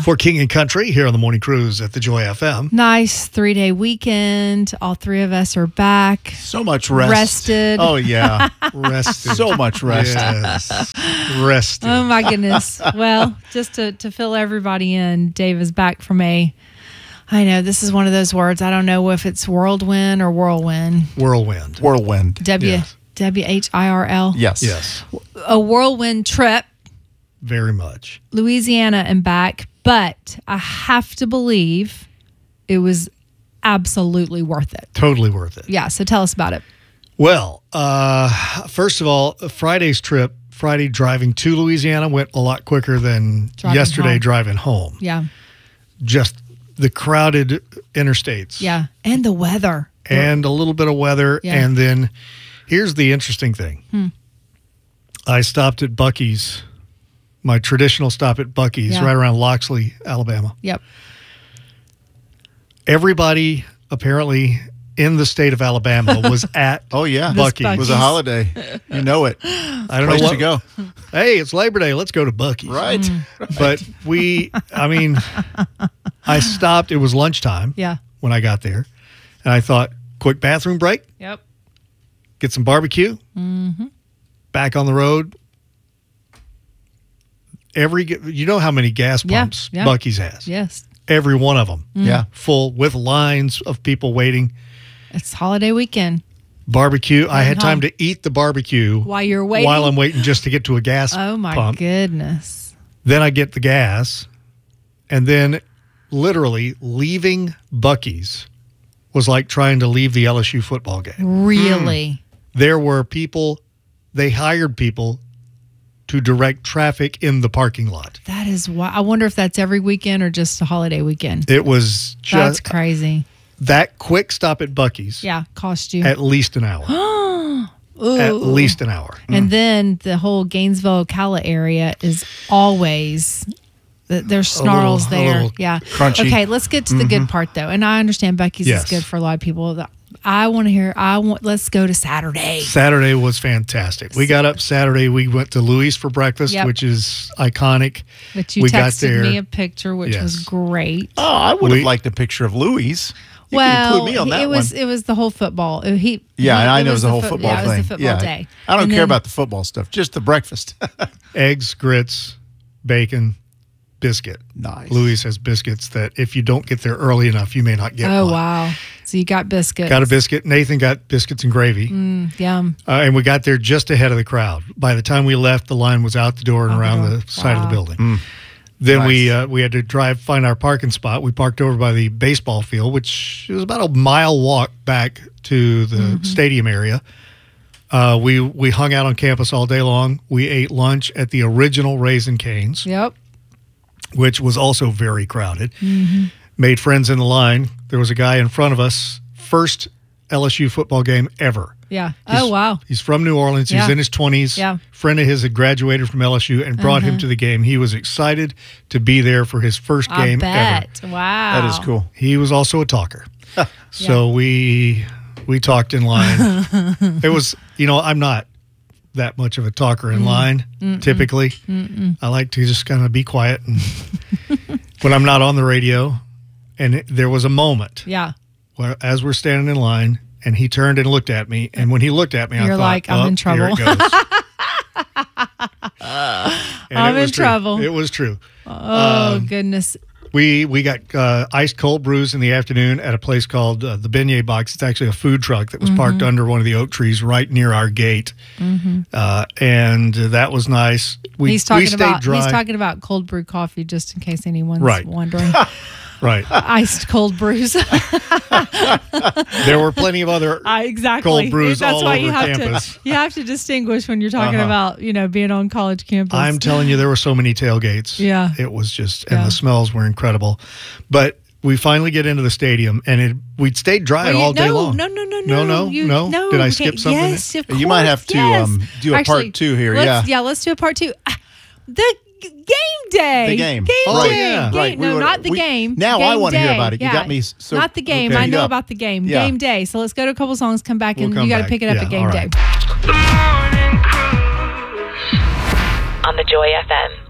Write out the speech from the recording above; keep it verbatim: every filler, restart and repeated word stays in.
For King and Country here on the Morning Cruise at the Joy F M. Nice three-day weekend. All three of us are back. So much rest. Rested. Oh, yeah. Rested. So much rest. Yes. Rested. Oh, my goodness. Well, just to, to fill everybody in, Dave is back from a, I know, this is one of those words. I don't know if it's whirlwind or whirlwind. Whirlwind. Whirlwind. W Yes. W H I R L. Yes. Yes. A whirlwind trip, Very much. Louisiana and back, but I have to believe it was absolutely worth it. Totally worth it. Yeah, so tell us about it. Well, uh, first of all, Friday's trip, Friday driving to Louisiana went a lot quicker than Driving yesterday home. driving home. Yeah, Just the crowded interstates. yeah. And the weather. And a little bit of weather. Yeah. And then here's the interesting thing. Hmm. I stopped at Buc-ee's, my traditional stop at Buc-ee's, Yeah. right around Loxley, Alabama. Yep. Everybody apparently in the state of Alabama was at Oh, yeah. This Buc-ee's. It was a Buc-ee's. holiday. You know it. I don't Place know what to go. Hey, it's Labor Day. Let's go to Buc-ee's. Right. But we, I mean, I stopped. It was lunchtime Yeah. when I got there. And I thought, quick bathroom break, Yep. get some barbecue, mm-hmm. back on the road. Every, you know how many gas Yeah, pumps yeah. Buc-ee's has? Yes. Every one of them. Yeah. Full with lines of people waiting. It's holiday weekend. Barbecue. I had home. time to eat the barbecue While you're waiting? while I'm waiting just to get to a gas Oh, my pump. goodness. Then I get the gas, and then literally leaving Buc-ee's was like trying to leave the L S U football game. Really? There were people, they hired people to direct traffic in the parking lot. That is why. I wonder if that's every weekend or just a holiday weekend. It was That's just crazy. that quick stop at Buc-ee's, Yeah, cost you. at least an hour. Ooh. At least an hour. And then the whole Gainesville, Ocala area is always th- there's snarls little- a there. little Yeah. crunchy. Okay, let's get to the good part though. And I understand Buc-ee's Yes. is good for a lot of people. I want to hear. I want. Let's go to Saturday. Saturday was fantastic. We got up Saturday. We went to Louis for breakfast, Yep. which is iconic. But you we got texted there. me a picture, which Yes. was great. Oh, I would have We- liked a picture of Louis. You well, can include me on that it was one. it was the whole football. He, Yeah, he- and I know it was the whole foot- football yeah, thing. It was the football yeah. day. I don't And care then- about the football stuff, just the breakfast. Eggs, grits, bacon, biscuit. Nice. Louis has biscuits that if you don't get there early enough, you may not get Oh one. wow! So you got biscuits. Got a biscuit. Nathan got biscuits and gravy. Mm, yum. Uh, and we got there just ahead of the crowd. By the time we left, the line was out the door and Out the around door. the side of the Wow. building. Then we Nice. uh, we had to drive, find our parking spot. We parked over by the baseball field, which was about a mile walk back to the Mm-hmm. stadium area. Uh, we we hung out on campus all day long. We ate lunch at the original Raisin Canes, Yep. which was also very crowded. Mm-hmm. Made friends in the line. There was a guy in front of us, first L S U football game ever. Yeah. He's- Oh wow. He's from New Orleans. He's Yeah. in his twenties. Yeah. Friend of his had graduated from L S U and brought him to the game. He was excited to be there for his first I game bet. ever. Wow. That is cool. He was also a talker. So we we talked in line. It was, you know, I'm not that much of a talker in line typically. Mm-mm. I like to just kind of be quiet and when I'm not on the radio. And it, there was a moment Yeah. where, as we're standing in line, and he turned and looked at me. And when he looked at me, I You're thought, like, I'm oh, in trouble. Here it goes. And I'm it was in true. trouble. It was true. Oh Um, goodness. We we got uh, iced cold brews in the afternoon at a place called uh, the Beignet Box. It's actually a food truck that was parked Mm-hmm. under one of the oak trees right near our gate, uh, and that was nice. We, He's talking we stayed about dry. he's talking about cold brew coffee, just in case anyone's Right. wondering. Right. Iced cold brews. There were plenty of other. I, exactly. Cold brews That's all why over you have campus. to you have to distinguish when you're talking Uh-huh. about, you know, being on college campus. I'm telling you, there were so many tailgates. Yeah. It was just, and Yeah. the smells were incredible. But we finally get into the stadium, and it we'd stayed dry Well, you- all day no, long. no, no, no, no, no, no, you, no. no. Did I okay, skip something? Yes, of course. You might have to, yes. um, do a part Actually, two here, let's- yeah. yeah, let's do a part two. Ah, The g- game day. The game. Game Oh, day. yeah. Game- Right, we no, were- not the we- game. now I Game wanna hear day. about it. You Yeah. got me s- so- Not the game. okay, I know yeah. about the game. Yeah. Game day. So let's go to a couple songs, come back, We'll and come you got to back. pick it up Yeah, at game all day. right. On the Joy F M.